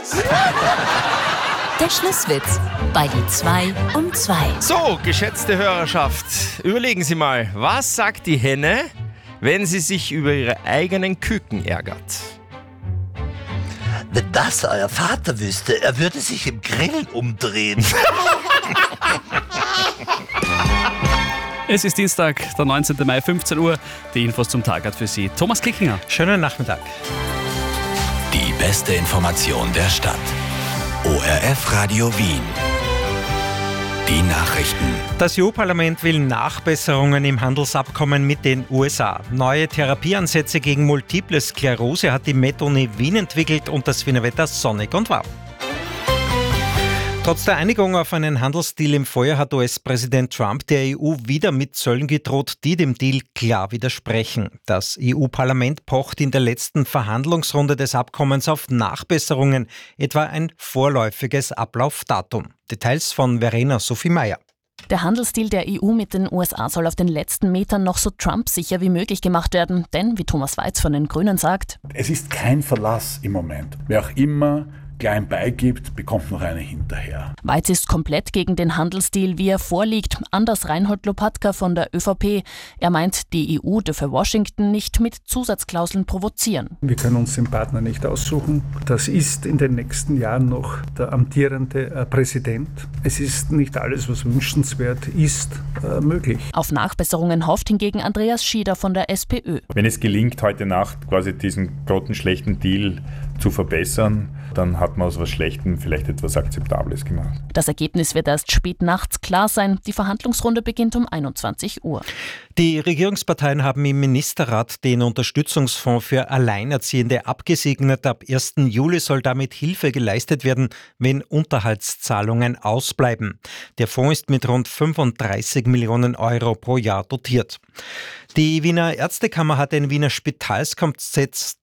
Der Schlusswitz bei die 2 um 2. So, geschätzte Hörerschaft, überlegen Sie mal, was sagt die Henne, wenn sie sich über ihre eigenen Küken ärgert? Wenn das euer Vater wüsste, er würde sich im Grillen umdrehen. Es ist Dienstag, der 19. Mai, 15 Uhr. Die Infos zum Tag hat für Sie Thomas Kickinger. Schönen Nachmittag. Die beste Information der Stadt. ORF Radio Wien. Die Nachrichten. Das EU-Parlament will Nachbesserungen im Handelsabkommen mit den USA. Neue Therapieansätze gegen Multiple Sklerose hat die Med-Uni Wien entwickelt und das Wiener Wetter sonnig und warm. Trotz der Einigung auf einen Handelsdeal im Vorjahr hat US-Präsident Trump der EU wieder mit Zöllen gedroht, die dem Deal klar widersprechen. Das EU-Parlament pocht in der letzten Verhandlungsrunde des Abkommens auf Nachbesserungen, etwa ein vorläufiges Ablaufdatum. Details von Verena Sophie Meyer. Der Handelsdeal der EU mit den USA soll auf den letzten Metern noch so Trump-sicher wie möglich gemacht werden. Denn, wie Thomas Weiz von den Grünen sagt, es ist kein Verlass im Moment. Wer auch immer klein beigibt, bekommt noch eine hinterher. Weiz ist komplett gegen den Handelsdeal, wie er vorliegt. Anders Reinhold Lopatka von der ÖVP. Er meint, die EU dürfe Washington nicht mit Zusatzklauseln provozieren. Wir können uns den Partner nicht aussuchen. Das ist in den nächsten Jahren noch der amtierende Präsident. Es ist nicht alles, was wünschenswert ist, möglich. Auf Nachbesserungen hofft hingegen Andreas Schieder von der SPÖ. Wenn es gelingt, heute Nacht quasi diesen grottenschlechten Deal zu verbessern, dann hat man aus was Schlechtem vielleicht etwas Akzeptables gemacht. Das Ergebnis wird erst spät nachts klar sein. Die Verhandlungsrunde beginnt um 21 Uhr. Die Regierungsparteien haben im Ministerrat den Unterstützungsfonds für Alleinerziehende abgesegnet. Ab 1. Juli soll damit Hilfe geleistet werden, wenn Unterhaltszahlungen ausbleiben. Der Fonds ist mit rund 35 Millionen Euro pro Jahr dotiert. Die Wiener Ärztekammer hat ein Wiener Spitalskonzept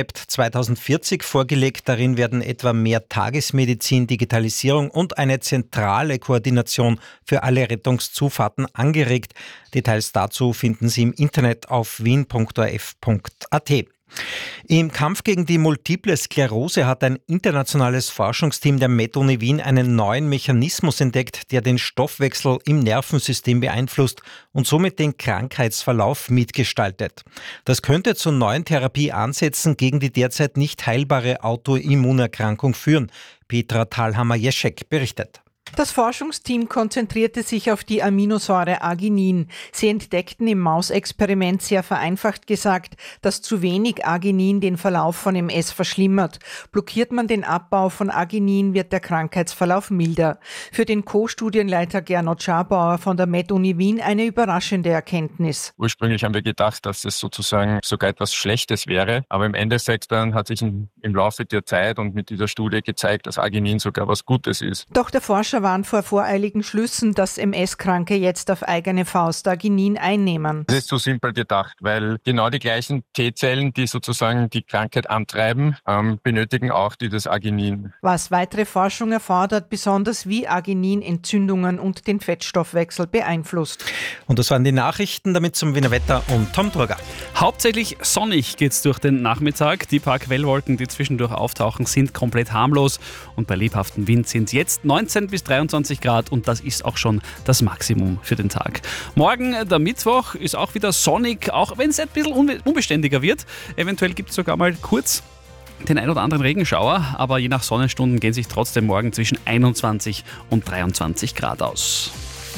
2040 vorgelegt. Darin werden etwa mehr Tagesmedizin, Digitalisierung und eine zentrale Koordination für alle Rettungszufahrten angeregt. Details dazu finden Sie im Internet auf wien.orf.at. Im Kampf gegen die Multiple Sklerose hat ein internationales Forschungsteam der Med-Uni Wien einen neuen Mechanismus entdeckt, der den Stoffwechsel im Nervensystem beeinflusst und somit den Krankheitsverlauf mitgestaltet. Das könnte zu neuen Therapieansätzen gegen die derzeit nicht heilbare Autoimmunerkrankung führen. Petra Thalhammer-Jeschek berichtet. Das Forschungsteam konzentrierte sich auf die Aminosäure Arginin. Sie entdeckten im Mausexperiment sehr vereinfacht gesagt, dass zu wenig Arginin den Verlauf von MS verschlimmert. Blockiert man den Abbau von Arginin, wird der Krankheitsverlauf milder. Für den Co-Studienleiter Gernot Schabauer von der Med-Uni Wien eine überraschende Erkenntnis. Ursprünglich haben wir gedacht, dass es sozusagen sogar etwas Schlechtes wäre. Aber im Endeffekt dann hat sich im Laufe der Zeit und mit dieser Studie gezeigt, dass Arginin sogar was Gutes ist. Doch der Forscher warnt vor voreiligen Schlüssen, dass MS-Kranke jetzt auf eigene Faust Arginin einnehmen. Das ist zu simpel gedacht, weil genau die gleichen T-Zellen, die sozusagen die Krankheit antreiben, benötigen auch dieses Arginin. Was weitere Forschung erfordert, besonders wie Arginin Entzündungen und den Fettstoffwechsel beeinflusst. Und das waren die Nachrichten, damit zum Wiener Wetter und Tom Turger. Hauptsächlich sonnig geht's durch den Nachmittag. Die paar Quellwolken, die zwischendurch auftauchen, sind komplett harmlos. Und bei lebhaftem Wind sind jetzt 19 bis 23 Grad und das ist auch schon das Maximum für den Tag. Morgen, der Mittwoch, ist auch wieder sonnig, auch wenn es ein bisschen unbeständiger wird. Eventuell gibt es sogar mal kurz den ein oder anderen Regenschauer, aber je nach Sonnenstunden gehen sich trotzdem morgen zwischen 21 und 23 Grad aus.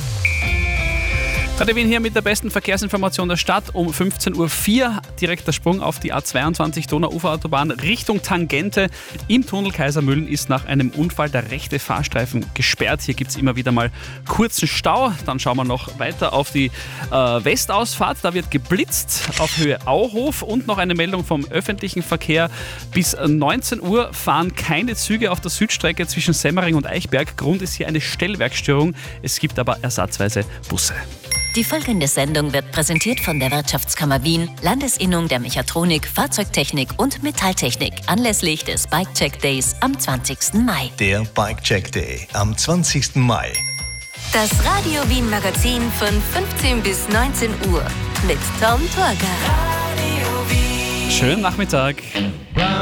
Radio Wien hier mit der besten Verkehrsinformation der Stadt um 15.04 Uhr. Direkt der Sprung auf die A22 Donau-Ufer-Autobahn Richtung Tangente. Im Tunnel Kaisermühlen ist nach einem Unfall der rechte Fahrstreifen gesperrt. Hier gibt es immer wieder mal kurzen Stau. Dann schauen wir noch weiter auf die Westausfahrt. Da wird geblitzt auf Höhe Auhof. Und noch eine Meldung vom öffentlichen Verkehr. Bis 19 Uhr fahren keine Züge auf der Südstrecke zwischen Semmering und Eichberg. Grund ist hier eine Stellwerkstörung. Es gibt aber ersatzweise Busse. Die folgende Sendung wird präsentiert von der Wirtschaftskammer Wien, Landesinnung der Mechatronik, Fahrzeugtechnik und Metalltechnik anlässlich des Bike-Check Days am 20. Mai. Der Bike-Check Day am 20. Mai. Das Radio Wien Magazin von 15 bis 19 Uhr mit Tom Turger. Schönen Nachmittag.